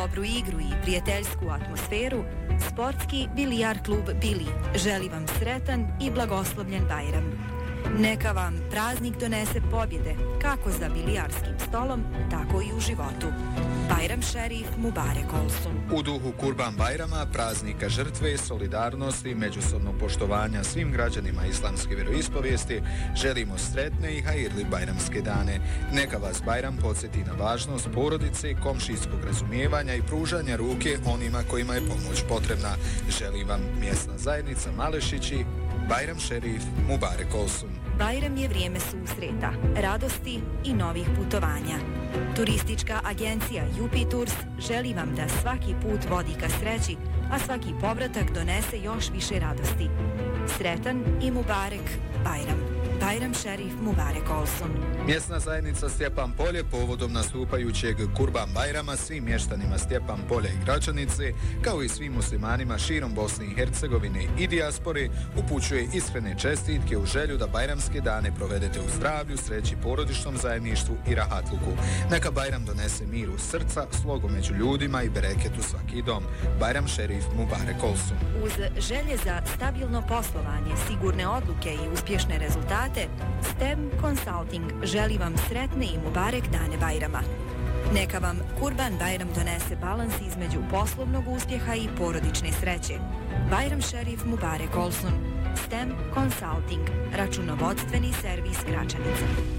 dobru igru i prijateljsku atmosferu, sportski bilijar klub Bili želi vam sretan i blagoslovljen Bajram. Neka vam praznik donese pobjede, kako za bilijarskim stolom, tako i u životu. Bajram Šerif Mubarek Olsun. U duhu Kurban Bajrama, praznika žrtve, solidarnosti i međusobnog poštovanja svim građanima islamske vjeroispovijesti, želimo sretne i hajirli bajramske dane. Neka vas Bajram podsjeti na važnost porodice, komšijskog razumijevanja i pružanja ruke onima kojima je pomoć potrebna. Želim vam mjesna zajednica Malešići, Bajram Šerif Mubarek Olsun. Bajram je vrijeme susreta, radosti i novih putovanja. Turistička agencija UP Tours želi vam da svaki put vodi ka sreći, a svaki povratak donese još više radosti. Sretan i Mubarek Bajram. Bajram Šerif Mubarek Olsun. Mjesna zajednica Stjepan Polje povodom nastupajućeg Kurban Bajrama svim mještanima Stjepan Polja i Gračanice, kao i svim muslimanima širom Bosne i Hercegovine i dijaspore, upućuje iskrene čestitke u želju da bajramske dane provedete u zdravlju, sreći, porodičnom zajedništvu i rahatluku. Neka Bajram donese mir u srca, slogu među ljudima i bereket u svaki dom. Bajram Šerif Mubarek Olsun. Uz želje za stabilno poslovanje, sigurne odluke i uspješne rezultate, STEM Consulting želi vam sretne i Mubarek dane Bajrama. Neka vam Kurban Bajram donese balans između poslovnog uspjeha i porodične sreće. Bajram Šerif Mubarek Olsun. STEM Consulting, računovodstveni servis Gračanica.